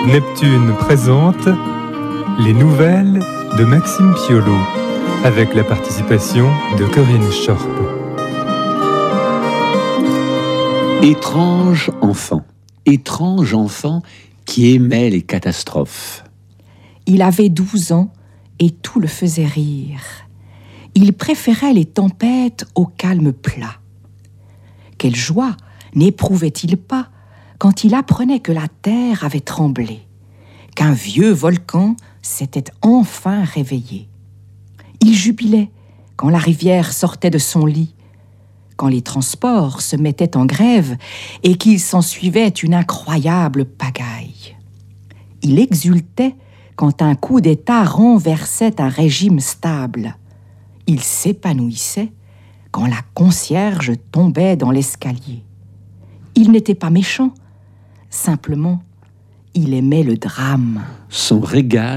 Neptune présente les nouvelles de Maxime Piolo, avec la participation de Corinne Schorp. Étrange enfant qui aimait les catastrophes. Il avait 12 ans et tout le faisait rire. Il préférait les tempêtes au calme plat. Quelle joie n'éprouvait-il pas quand il apprenait que la terre avait tremblé, qu'un vieux volcan s'était enfin réveillé. Il jubilait quand la rivière sortait de son lit, quand les transports se mettaient en grève et qu'il s'ensuivait une incroyable pagaille. Il exultait quand un coup d'État renversait un régime stable. Il s'épanouissait quand la concierge tombait dans l'escalier. Il n'était pas méchant, simplement, il aimait le drame. Son régal